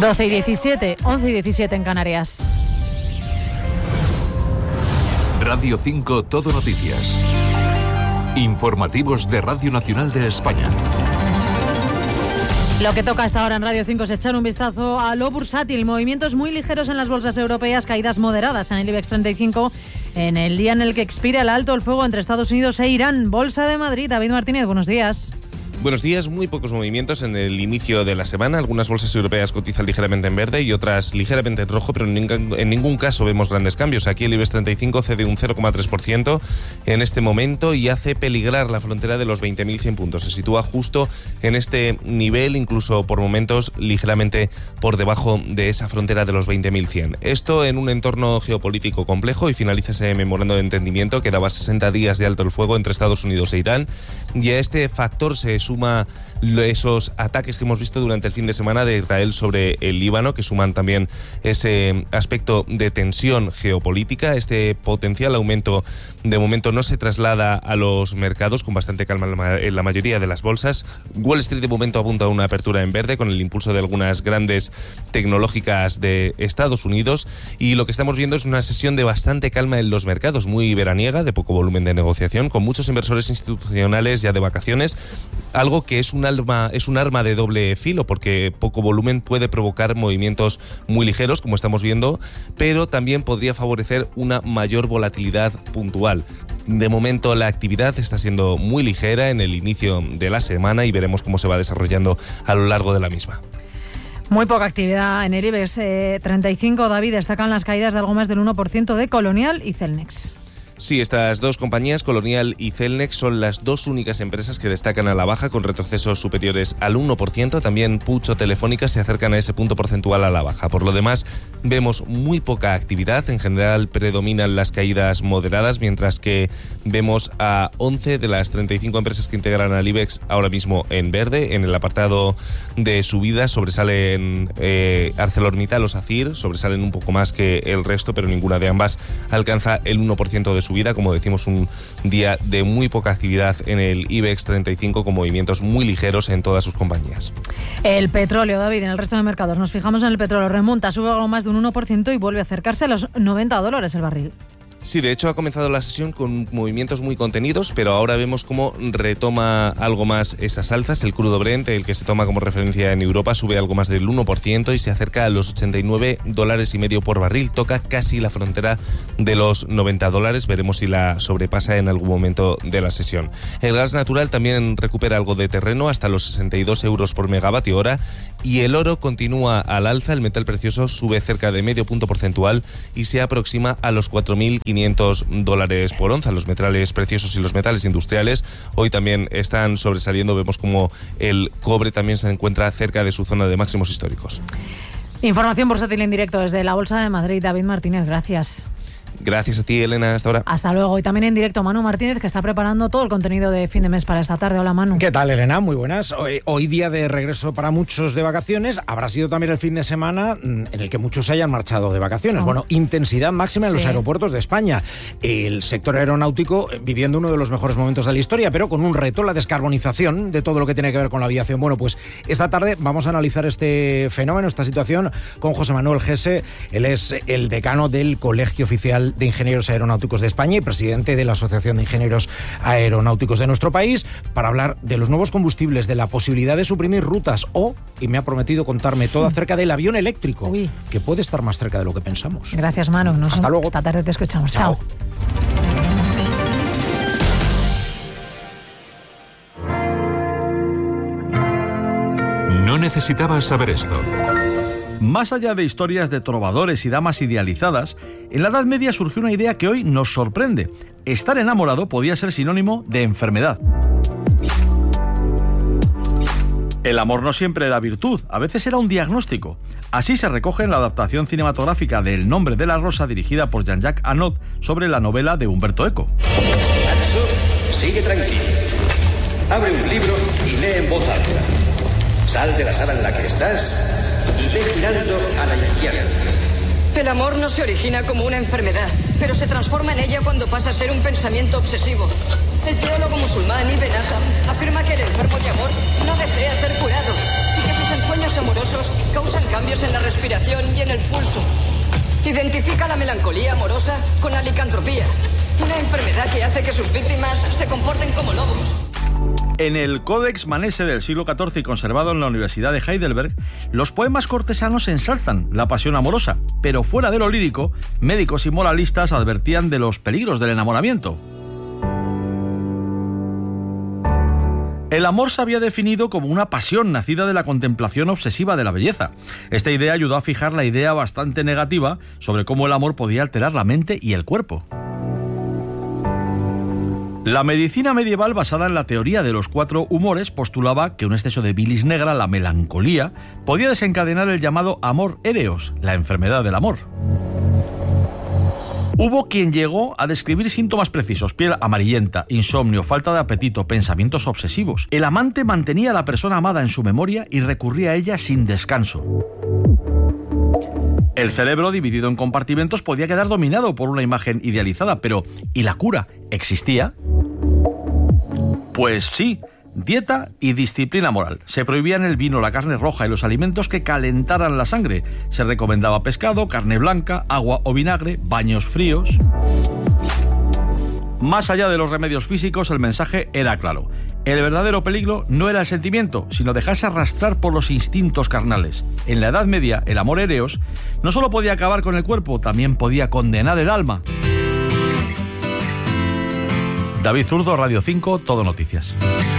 12 y 17, 11 y 17 en Canarias. Radio 5 Todo Noticias. Informativos de Radio Nacional de España. Lo que toca hasta ahora en Radio 5 es echar un vistazo a lo bursátil. Movimientos muy ligeros en las bolsas europeas, caídas moderadas en el IBEX 35 en el día en el que expira el alto el fuego entre Estados Unidos e Irán. Bolsa de Madrid, David Martínez, buenos días. Buenos días, muy pocos movimientos en el inicio de la semana. Algunas bolsas europeas cotizan ligeramente en verde y otras ligeramente en rojo, pero en ningún caso vemos grandes cambios. Aquí el IBEX 35 cede un 0,3% en este momento y hace peligrar la frontera de los 20.100 puntos. Se sitúa justo en este nivel, incluso por momentos ligeramente por debajo de esa frontera de los 20.100. Esto en un entorno geopolítico complejo y finaliza ese memorando de entendimiento que daba 60 días de alto el fuego entre Estados Unidos e Irán. Y a este factor se suma esos ataques que hemos visto durante el fin de semana de Israel sobre el Líbano, que suman también ese aspecto de tensión geopolítica. Este potencial aumento de momento no se traslada a los mercados con bastante calma en la mayoría de las bolsas. Wall Street de momento apunta a una apertura en verde con el impulso de algunas grandes tecnológicas de Estados Unidos, y lo que estamos viendo es una sesión de bastante calma en los mercados, muy veraniega, de poco volumen de negociación, con muchos inversores institucionales ya de vacaciones, algo que es un arma de doble filo, porque poco volumen puede provocar movimientos muy ligeros, como estamos viendo, pero también podría favorecer una mayor volatilidad puntual. De momento la actividad está siendo muy ligera en el inicio de la semana y veremos cómo se va desarrollando a lo largo de la misma. Muy poca actividad en el IBEX 35, David. Destacan las caídas de algo más del 1% de Colonial y Celnex. Sí, estas dos compañías, Colonial y Celnex, son las dos únicas empresas que destacan a la baja con retrocesos superiores al 1%. También Puig o Telefónica se acercan a ese punto porcentual a la baja. Por lo demás, vemos muy poca actividad. En general predominan las caídas moderadas, mientras que vemos a 11 de las 35 empresas que integran al IBEX ahora mismo en verde. En el apartado de subidas sobresalen ArcelorMittal o SACIR, sobresalen un poco más que el resto, pero ninguna de ambas alcanza el 1% de subida. Como decimos, un día de muy poca actividad en el IBEX 35 con movimientos muy ligeros en todas sus compañías. El petróleo, David, en el resto de mercados. Nos fijamos en el petróleo. Remonta, sube algo más de un 1% y vuelve a acercarse a los $90 el barril. Sí, de hecho ha comenzado la sesión con movimientos muy contenidos, pero ahora vemos cómo retoma algo más esas alzas. El crudo Brent, el que se toma como referencia en Europa, sube algo más del 1% y se acerca a los $89.50 por barril. Toca casi la frontera de los $90. Veremos si la sobrepasa en algún momento de la sesión. El gas natural también recupera algo de terreno hasta los 62 euros por megavatio hora. Y el oro continúa al alza. El metal precioso sube cerca de medio punto porcentual y se aproxima a los $4.500 por onza. Los metales preciosos y los metales industriales hoy también están sobresaliendo. Vemos como el cobre también se encuentra cerca de su zona de máximos históricos. Información bursátil en directo desde la Bolsa de Madrid. David Martínez, gracias. Gracias a ti, Elena, hasta ahora. Hasta luego. Y también en directo Manu Martínez, que está preparando todo el contenido de fin de mes para esta tarde. Hola, Manu. ¿Qué tal, Elena? Muy buenas. Hoy día de regreso para muchos de vacaciones. Habrá sido también el fin de semana en el que muchos se hayan marchado de vacaciones. Bueno, intensidad máxima en los aeropuertos de España. El sector aeronáutico viviendo uno de los mejores momentos de la historia, pero con un reto, la descarbonización de todo lo que tiene que ver con la aviación. Bueno, pues esta tarde vamos a analizar este fenómeno, esta situación, con José Manuel Gese. Él es el decano del Colegio Oficial de Ingenieros Aeronáuticos de España y presidente de la Asociación de Ingenieros Aeronáuticos de nuestro país, para hablar de los nuevos combustibles, de la posibilidad de suprimir rutas y me ha prometido contarme todo acerca del avión eléctrico, que puede estar más cerca de lo que pensamos. Gracias, Manu. Hasta luego. Esta tarde te escuchamos. Chao. No necesitabas saber esto. Más allá de historias de trovadores y damas idealizadas, en la Edad Media surgió una idea que hoy nos sorprende. Estar enamorado podía ser sinónimo de enfermedad. El amor no siempre era virtud, a veces era un diagnóstico. Así se recoge en la adaptación cinematográfica de El nombre de la rosa, dirigida por Jean-Jacques Annaud, sobre la novela de Umberto Eco. Atsu, sigue tranquilo. Abre un libro y lee en voz alta. Sal de la sala en la que estás y ve girando a la izquierda. El amor no se origina como una enfermedad, pero se transforma en ella cuando pasa a ser un pensamiento obsesivo. El teólogo musulmán Ibn Hazm afirma que el enfermo de amor no desea ser curado y que sus ensueños se amorosos causan cambios en la respiración y en el pulso. Identifica la melancolía amorosa con la licantropía, una enfermedad que hace que sus víctimas se comporten como lobos. En el Codex Manesse del siglo XIV y conservado en la Universidad de Heidelberg, los poemas cortesanos ensalzan la pasión amorosa, pero fuera de lo lírico, médicos y moralistas advertían de los peligros del enamoramiento. El amor se había definido como una pasión nacida de la contemplación obsesiva de la belleza. Esta idea ayudó a fijar la idea bastante negativa sobre cómo el amor podía alterar la mente y el cuerpo. La medicina medieval, basada en la teoría de los 4 humores, postulaba que un exceso de bilis negra, la melancolía, podía desencadenar el llamado amor éreos, la enfermedad del amor. Hubo quien llegó a describir síntomas precisos: piel amarillenta, insomnio, falta de apetito, pensamientos obsesivos. El amante mantenía a la persona amada en su memoria y recurría a ella sin descanso. El cerebro, dividido en compartimentos, podía quedar dominado por una imagen idealizada, pero ¿y la cura? ¿Existía? Pues sí, dieta y disciplina moral. Se prohibían el vino, la carne roja y los alimentos que calentaran la sangre. Se recomendaba pescado, carne blanca, agua o vinagre, baños fríos. Más allá de los remedios físicos, el mensaje era claro. El verdadero peligro no era el sentimiento, sino dejarse arrastrar por los instintos carnales. En la Edad Media, el amor éreos no solo podía acabar con el cuerpo, también podía condenar el alma. David Zurdo, Radio 5, Todo Noticias.